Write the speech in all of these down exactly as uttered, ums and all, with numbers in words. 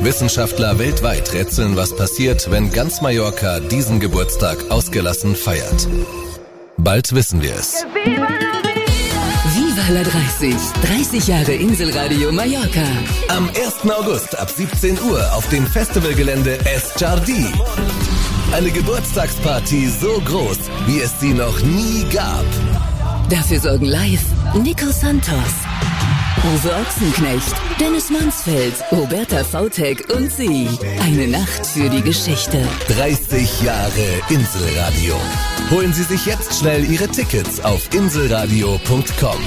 Wissenschaftler weltweit rätseln, was passiert, wenn ganz Mallorca diesen Geburtstag ausgelassen feiert. Bald wissen wir es. Viva la dreißig. dreißig Jahre Inselradio Mallorca. Am ersten August ab siebzehn Uhr auf dem Festivalgelände Es Jardí. Eine Geburtstagsparty so groß, wie es sie noch nie gab. Dafür sorgen live Nico Santos, Uwe Ochsenknecht, Dennis Mansfeld, Roberta Vautek und sie. Eine Nacht für die Geschichte. dreißig Jahre Inselradio. Holen Sie sich jetzt schnell Ihre Tickets auf inselradio punkt com.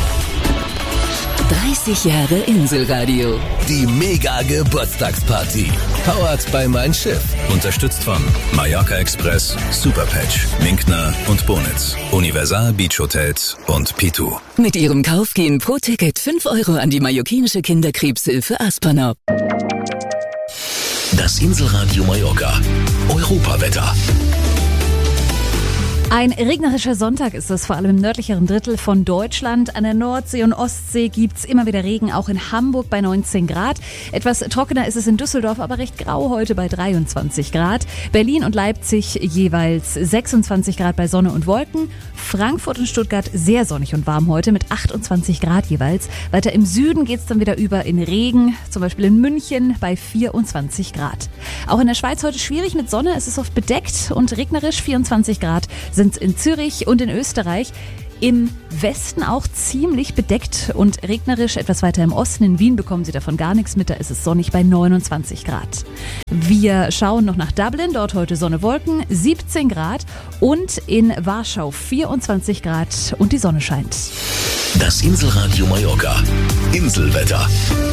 dreißig Jahre Inselradio. Die Mega-Geburtstagsparty. Powered by Mein Schiff. Unterstützt von Mallorca Express, Superpatch, Minkner und Bonitz, Universal Beach Hotels und Pitu. Mit ihrem Kauf gehen pro Ticket fünf Euro an die mallorquinische Kinderkrebshilfe Aspanop. Das Inselradio Mallorca. Europawetter. Ein regnerischer Sonntag ist es, vor allem im nördlicheren Drittel von Deutschland. An der Nordsee und Ostsee gibt's immer wieder Regen, auch in Hamburg bei neunzehn Grad. Etwas trockener ist es in Düsseldorf, aber recht grau heute bei dreiundzwanzig Grad. Berlin und Leipzig jeweils sechsundzwanzig Grad bei Sonne und Wolken. Frankfurt und Stuttgart sehr sonnig und warm heute mit achtundzwanzig Grad jeweils. Weiter im Süden geht's dann wieder über in Regen, zum Beispiel in München bei vierundzwanzig Grad. Auch in der Schweiz heute schwierig mit Sonne, es ist oft bedeckt und regnerisch, vierundzwanzig Grad sind in Zürich und in Österreich. Im Westen auch ziemlich bedeckt und regnerisch. Etwas weiter im Osten, in Wien, bekommen Sie davon gar nichts mit. Da ist es sonnig bei neunundzwanzig Grad. Wir schauen noch nach Dublin. Dort heute Sonne, Wolken, siebzehn Grad. Und in Warschau vierundzwanzig Grad und die Sonne scheint. Das Inselradio Mallorca. Inselwetter.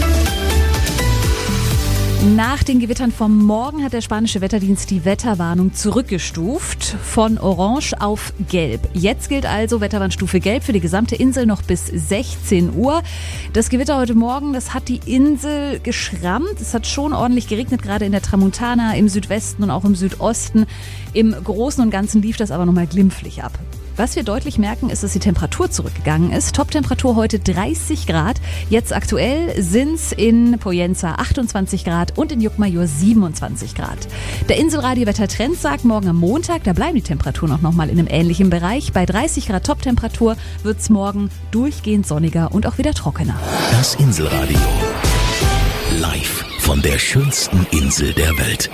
Nach den Gewittern vom Morgen hat der spanische Wetterdienst die Wetterwarnung zurückgestuft von Orange auf Gelb. Jetzt gilt also Wetterwarnstufe Gelb für die gesamte Insel noch bis sechzehn Uhr. Das Gewitter heute Morgen, das hat die Insel geschrammt. Es hat schon ordentlich geregnet, gerade in der Tramontana, im Südwesten und auch im Südosten. Im Großen und Ganzen lief das aber nochmal glimpflich ab. Was wir deutlich merken, ist, dass die Temperatur zurückgegangen ist. Toptemperatur heute dreißig Grad. Jetzt aktuell sind's in Poyenza achtundzwanzig Grad und in Juckmajor siebenundzwanzig Grad. Der Inselradio-Wettertrend sagt, morgen am Montag, da bleiben die Temperaturen auch nochmal in einem ähnlichen Bereich. Bei dreißig Grad Toptemperatur wird's morgen durchgehend sonniger und auch wieder trockener. Das Inselradio. Live von der schönsten Insel der Welt.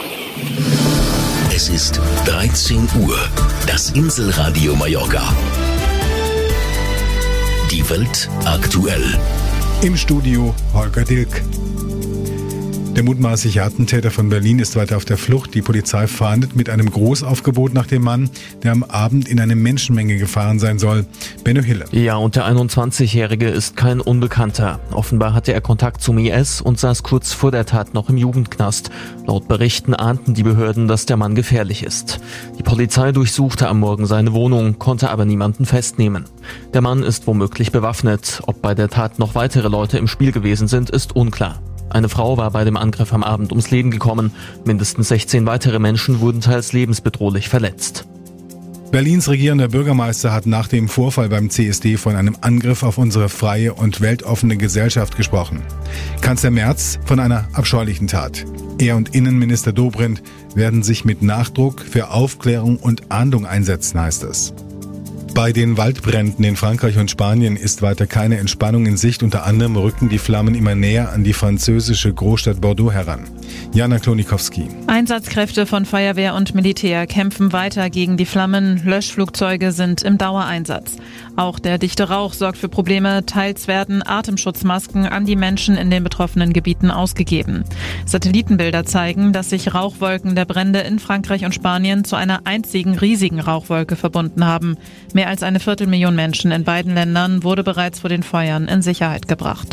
Es ist dreizehn Uhr. Das Inselradio Mallorca. Die Welt aktuell. Im Studio Holger Dilk. Der mutmaßliche Attentäter von Berlin ist weiter auf der Flucht. Die Polizei fahndet mit einem Großaufgebot nach dem Mann, der am Abend in eine Menschenmenge gefahren sein soll. Benno Hille. Ja, und der einundzwanzigjährige ist kein Unbekannter. Offenbar hatte er Kontakt zum I S und saß kurz vor der Tat noch im Jugendknast. Laut Berichten ahnten die Behörden, dass der Mann gefährlich ist. Die Polizei durchsuchte am Morgen seine Wohnung, konnte aber niemanden festnehmen. Der Mann ist womöglich bewaffnet. Ob bei der Tat noch weitere Leute im Spiel gewesen sind, ist unklar. Eine Frau war bei dem Angriff am Abend ums Leben gekommen. Mindestens sechzehn weitere Menschen wurden teils lebensbedrohlich verletzt. Berlins regierender Bürgermeister hat nach dem Vorfall beim C S D von einem Angriff auf unsere freie und weltoffene Gesellschaft gesprochen. Kanzler Merz von einer abscheulichen Tat. Er und Innenminister Dobrindt werden sich mit Nachdruck für Aufklärung und Ahndung einsetzen, heißt es. Bei den Waldbränden in Frankreich und Spanien ist weiter keine Entspannung in Sicht. Unter anderem rücken die Flammen immer näher an die französische Großstadt Bordeaux heran. Jana Klonikowski. Einsatzkräfte von Feuerwehr und Militär kämpfen weiter gegen die Flammen. Löschflugzeuge sind im Dauereinsatz. Auch der dichte Rauch sorgt für Probleme. Teils werden Atemschutzmasken an die Menschen in den betroffenen Gebieten ausgegeben. Satellitenbilder zeigen, dass sich Rauchwolken der Brände in Frankreich und Spanien zu einer einzigen riesigen Rauchwolke verbunden haben. Mehr als eine Viertelmillion Menschen in beiden Ländern wurde bereits vor den Feuern in Sicherheit gebracht.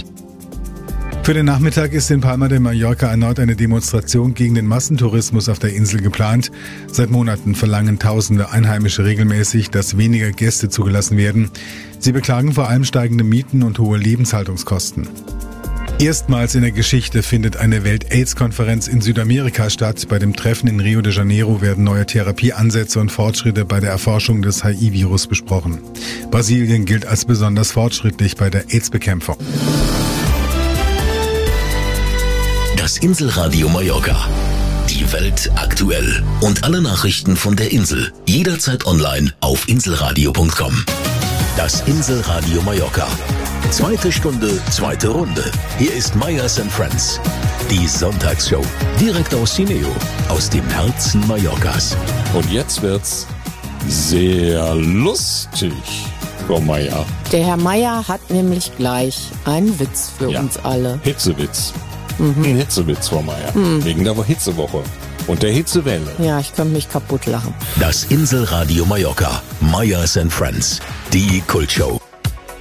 Für den Nachmittag ist in Palma de Mallorca erneut eine Demonstration gegen den Massentourismus auf der Insel geplant. Seit Monaten verlangen tausende Einheimische regelmäßig, dass weniger Gäste zugelassen werden. Sie beklagen vor allem steigende Mieten und hohe Lebenshaltungskosten. Erstmals in der Geschichte findet eine Welt-Aids-Konferenz in Südamerika statt. Bei dem Treffen in Rio de Janeiro werden neue Therapieansätze und Fortschritte bei der Erforschung des H I V-Virus besprochen. Brasilien gilt als besonders fortschrittlich bei der AIDS-Bekämpfung. Das Das Inselradio Mallorca. Die Welt aktuell. Und alle Nachrichten von der Insel. Jederzeit online auf inselradio punkt com. Das Inselradio Mallorca. Zweite Stunde, zweite Runde. Hier ist Meyers and Friends. Die Sonntagsshow. Direkt aus Cineo. Aus dem Herzen Mallorcas. Und jetzt wird's sehr lustig, Frau Meier. Der Herr Meier hat nämlich gleich einen Witz für Ja. uns alle. Hitzewitz. Mhm. Ein Hitzewitz, Frau Meier. Mhm. Wegen der Hitzewoche. Und der Hitzewelle. Ja, ich könnte mich kaputt lachen. Das Inselradio Mallorca. Meyers and Friends. Die Kultshow.